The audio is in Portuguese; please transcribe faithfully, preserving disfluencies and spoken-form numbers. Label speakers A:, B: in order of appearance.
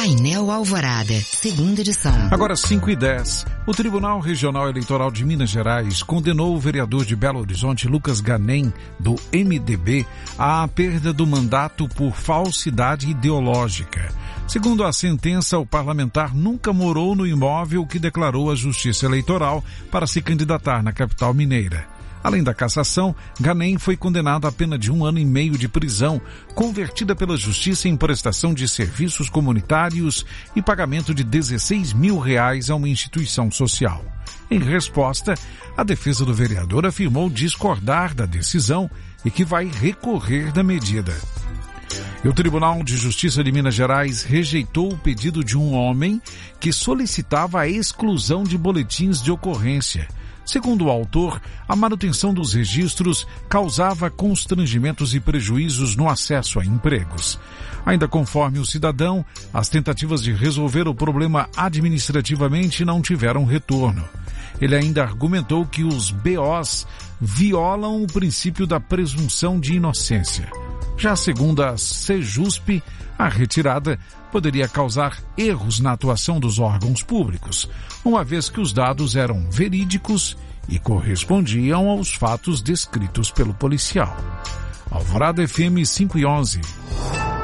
A: Painel Alvorada, segunda edição.
B: Agora cinco e dez. O Tribunal Regional Eleitoral de Minas Gerais condenou o vereador de Belo Horizonte, Lucas Ganem, do M D B, à perda do mandato por falsidade ideológica. Segundo a sentença, o parlamentar nunca morou no imóvel que declarou a Justiça Eleitoral para se candidatar na capital mineira. Além da cassação, Ganem foi condenado a pena de um ano e meio de prisão, convertida pela Justiça em prestação de serviços comunitários e pagamento de dezesseis mil reais a uma instituição social. Em resposta, a defesa do vereador afirmou discordar da decisão e que vai recorrer da medida. E o Tribunal de Justiça de Minas Gerais rejeitou o pedido de um homem que solicitava a exclusão de boletins de ocorrência. Segundo o autor, a manutenção dos registros causava constrangimentos e prejuízos no acesso a empregos. Ainda conforme o cidadão, as tentativas de resolver o problema administrativamente não tiveram retorno. Ele ainda argumentou que os B Os violam o princípio da presunção de inocência. Já segundo a Sejusp, a retirada poderia causar erros na atuação dos órgãos públicos, uma vez que os dados eram verídicos e correspondiam aos fatos descritos pelo policial. Alvorada F M cinco e onze.